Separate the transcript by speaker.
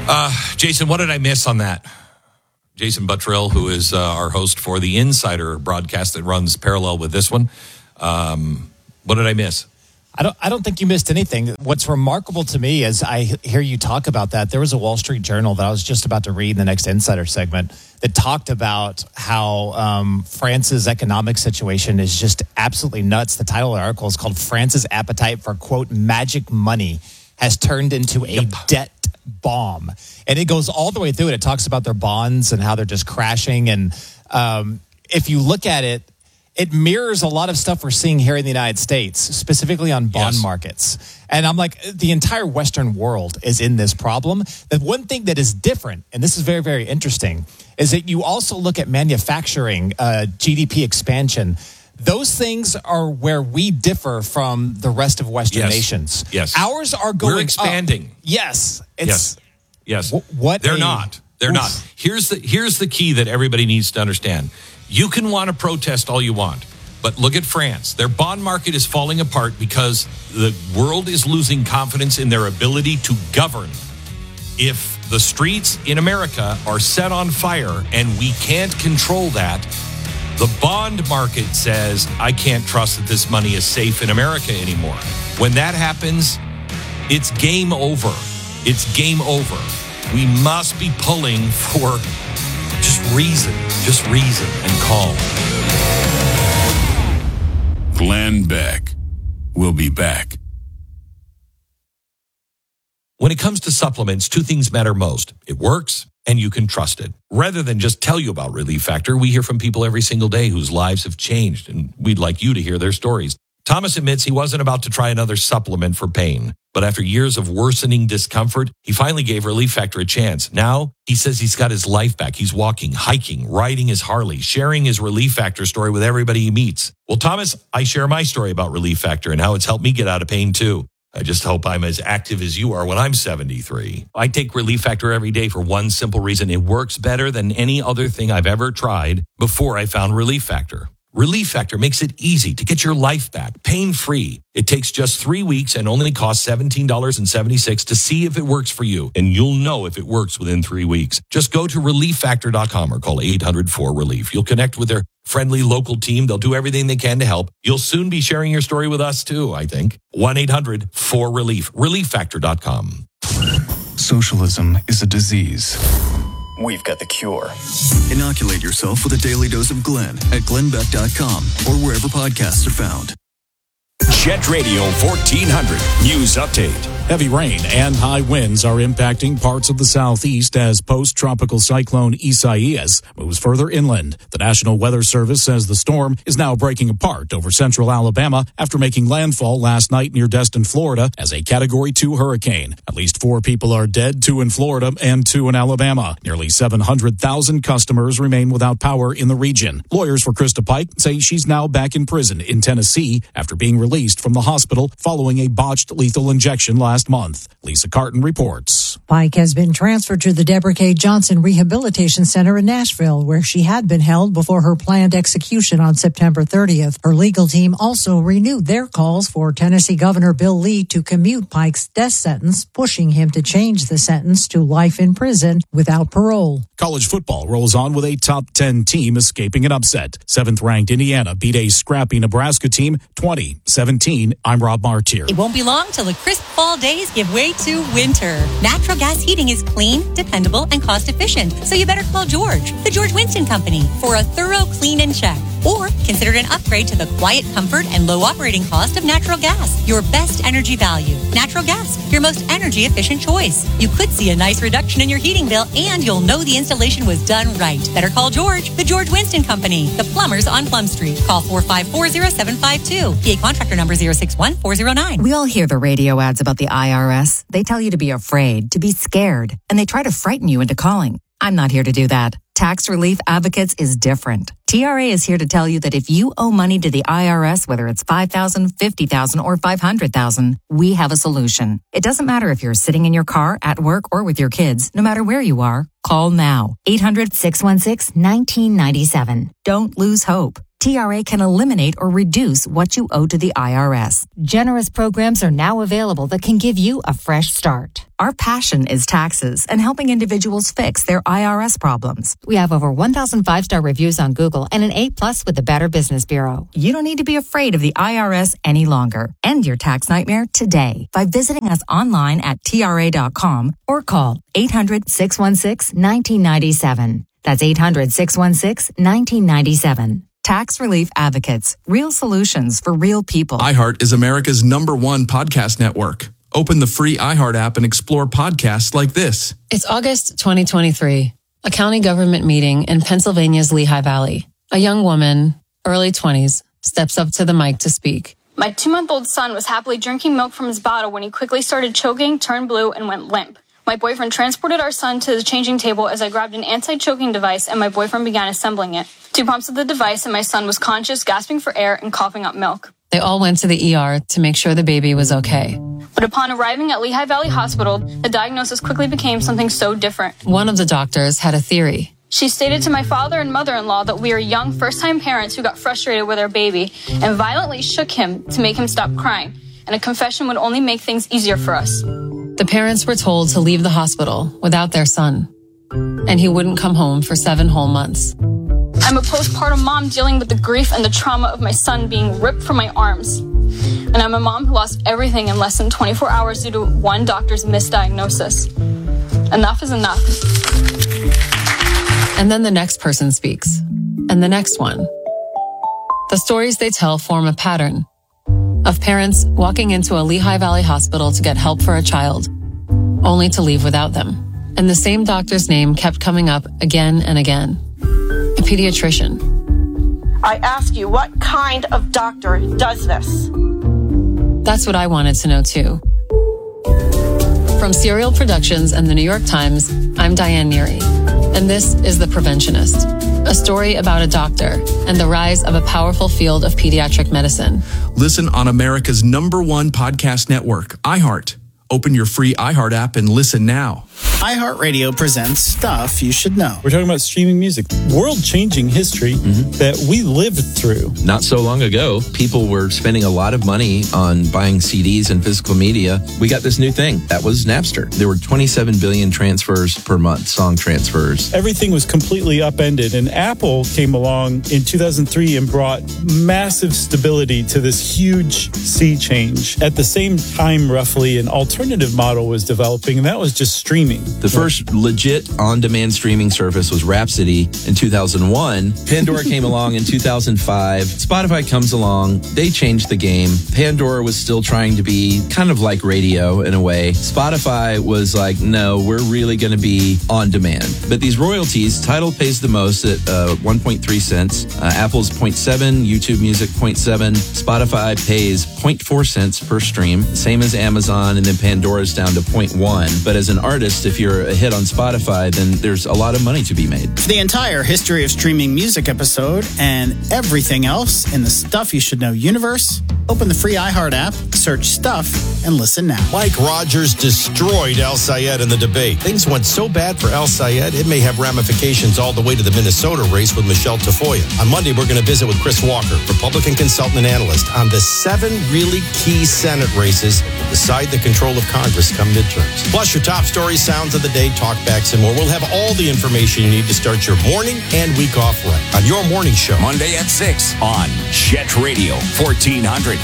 Speaker 1: Jason, what did I miss on that? Jason Buttrill, who is our host for the Insider broadcast that runs parallel with this one. What did I miss?
Speaker 2: I don't think you missed anything. What's remarkable to me is I hear you talk about that. There was a Wall Street Journal that I was just about to read in the next Insider segment that talked about how France's economic situation is just absolutely nuts. The title of the article is called "France's Appetite for, quote, Magic Money Has Turned into a Debt Bomb." And it goes all the way through it. It talks about their bonds and how they're just crashing. And if you look at it, it mirrors a lot of stuff we're seeing here in the United States, specifically on bond markets. And I'm like, the entire Western world is in this problem. The one thing that is different, and this is very, very interesting, is that you also look at manufacturing, GDP expansion. Those things are where we differ from the rest of Western nations.
Speaker 1: Yes.
Speaker 2: Ours are going up.
Speaker 1: We're expanding.
Speaker 2: Yes.
Speaker 1: Yes. They're not. Here's the key that everybody needs to understand. You can want to protest all you want, but look at France. Their bond market is falling apart because the world is losing confidence in their ability to govern. If the streets in America are set on fire and we can't control that, the bond market says, I can't trust that this money is safe in America anymore. When that happens, it's game over. It's game over. We must be pulling for just reason and calm.
Speaker 3: Glenn Beck will be back.
Speaker 1: When it comes to supplements, two things matter most. It works and you can trust it. Rather than just tell you about Relief Factor, we hear from people every single day whose lives have changed, and we'd like you to hear their stories. Thomas admits he wasn't about to try another supplement for pain, but after years of worsening discomfort, he finally gave Relief Factor a chance. Now, he says he's got his life back. He's walking, hiking, riding his Harley, sharing his Relief Factor story with everybody he meets. Well, Thomas, I share my story about Relief Factor and how it's helped me get out of pain, too. I just hope I'm as active as you are when I'm 73. I take Relief Factor every day for one simple reason. It works better than any other thing I've ever tried before I found Relief Factor. Relief Factor makes it easy to get your life back, pain-free. It takes just 3 weeks and only costs $17.76 to see if it works for you. And you'll know if it works within 3 weeks. Just go to ReliefFactor.com or call 800-4RELIEF. You'll connect with their friendly local team. They'll do everything they can to help. You'll soon be sharing your story with us too, I think. 1-800-4RELIEF. ReliefFactor.com.
Speaker 4: Socialism is a disease.
Speaker 5: We've got the cure.
Speaker 6: Inoculate yourself with a daily dose of Glenn at glennbeck.com or wherever podcasts are found.
Speaker 7: Jet Radio 1400 News Update.
Speaker 8: Heavy rain and high winds are impacting parts of the southeast as post-tropical cyclone Isaias moves further inland. The National Weather Service says the storm is now breaking apart over central Alabama after making landfall last night near Destin, Florida as a Category 2 hurricane. At least 4 people are dead, 2 in Florida and 2 in Alabama. Nearly 700,000 customers remain without power in the region. Lawyers for Krista Pike say she's now back in prison in Tennessee after being released from the hospital following a botched lethal injection last month. Lisa Carton reports.
Speaker 9: Pike has been transferred to the Deborah K. Johnson Rehabilitation Center in Nashville, where she had been held before her planned execution on September 30th. Her legal team also renewed their calls for Tennessee Governor Bill Lee to commute Pike's death sentence, pushing him to change the sentence to life in prison without parole.
Speaker 8: College football rolls on with a top 10 team escaping an upset. 7th-ranked Indiana beat a scrappy Nebraska team 20-17. I'm Rob Martier.
Speaker 10: It won't be long till the crisp fall days give way to winter. Natural gas heating is clean, dependable, and cost-efficient. So you better call George, the George Winston Company, for a thorough clean and check. Or consider it an upgrade to the quiet comfort and low operating cost of natural gas. Your best energy value. Natural gas, your most energy-efficient choice. You could see a nice reduction in your heating bill, and you'll know the installation was done right. Better call George, the George Winston Company, the plumbers on Plum Street. Call 454-0752. PA contractor number 061409.
Speaker 11: We all hear the radio ads about the IRS. They tell you to be afraid, to be scared, and they try to frighten you into calling. I'm not here to do that. Tax Relief Advocates is different. TRA is here to tell you that if you owe money to the IRS, whether it's $5,000, $50,000, or $500,000, we have a solution. It doesn't matter if you're sitting in your car, at work, or with your kids. No matter where you are, call now. 800-616-1997. Don't lose hope. TRA can eliminate or reduce what you owe to the IRS. Generous programs are now available that can give you a fresh start. Our passion is taxes and helping individuals fix their IRS problems. We have over 1,000 5-star reviews on Google and an A+ with the Better Business Bureau. You don't need to be afraid of the IRS any longer. End your tax nightmare today by visiting us online at TRA.com or call 800-616-1997. That's 800-616-1997. Tax Relief Advocates. Real solutions for real people.
Speaker 12: iHeart is America's #1 podcast network. Open the free iHeart app and explore podcasts like this.
Speaker 13: It's August 2023, a county government meeting in Pennsylvania's Lehigh Valley. A young woman, early 20s, steps up to the mic to speak.
Speaker 14: My 2-month-old son was happily drinking milk from his bottle when he quickly started choking, turned blue, and went limp. My boyfriend transported our son to the changing table as I grabbed an anti-choking device and my boyfriend began assembling it. 2 pumps of the device and my son was conscious, gasping for air and coughing up milk.
Speaker 13: They all went to the ER to make sure the baby was okay.
Speaker 14: But upon arriving at Lehigh Valley Hospital, the diagnosis quickly became something so different.
Speaker 13: One of the doctors had a theory.
Speaker 14: She stated to my father and mother-in-law that we are young first-time parents who got frustrated with our baby and violently shook him to make him stop crying. And a confession would only make things easier for us.
Speaker 13: The parents were told to leave the hospital without their son, and he wouldn't come home for 7 whole months.
Speaker 14: I'm a postpartum mom dealing with the grief and the trauma of my son being ripped from my arms. And I'm a mom who lost everything in less than 24 hours due to one doctor's misdiagnosis. Enough is enough.
Speaker 13: And then the next person speaks, and the next one. The stories they tell form a pattern of parents walking into a Lehigh Valley hospital to get help for a child, only to leave without them. And the same doctor's name kept coming up again and again. A pediatrician.
Speaker 15: I ask you, what kind of doctor does this?
Speaker 13: That's what I wanted to know too. From Serial Productions and the New York Times, I'm Diane Neary, and this is The Preventionist, a story about a doctor and the rise of a powerful field of pediatric medicine.
Speaker 12: Listen on America's #1 podcast network, iHeart. Open your free iHeart app and listen now.
Speaker 16: iHeartRadio presents Stuff You Should Know.
Speaker 17: We're talking about streaming music, world-changing history that we lived through.
Speaker 18: Not so long ago, people were spending a lot of money on buying CDs and physical media. We got this new thing. That was Napster. There were 27 billion transfers per month, song transfers.
Speaker 17: Everything was completely upended, and Apple came along in 2003 and brought massive stability to this huge sea change. At the same time, roughly, an alternative model was developing, and that was just streaming.
Speaker 18: The first legit on-demand streaming service was Rhapsody in 2001. Pandora came along in 2005. Spotify comes along. They changed the game. Pandora was still trying to be kind of like radio in a way. Spotify was like, no, we're really going to be on demand. But these royalties, Tidal pays the most at 1.3 cents. Apple's 0.7, YouTube Music 0.7. Spotify pays 0.4 cents per stream, same as Amazon, and then Pandora's down to 0.1. But as an artist, if you're a hit on Spotify, then there's a lot of money to be made.
Speaker 16: For the entire history of streaming music episode and everything else in the Stuff You Should Know universe, open the free iHeart app, search Stuff, and listen now.
Speaker 19: Mike Rogers destroyed El Sayed in the debate. Things went so bad for El Sayed, it may have ramifications all the way to the Minnesota race with Michelle Tafoya. On Monday, we're going to visit with Chris Walker, Republican consultant and analyst, on the 7 really key Senate races that decide the control of Congress come midterms. Plus, your top stories, sounds of the day, talkbacks, and more. We'll have all the information you need to start your morning and week off right on your morning show.
Speaker 7: Monday at 6 on Jet Radio 1400.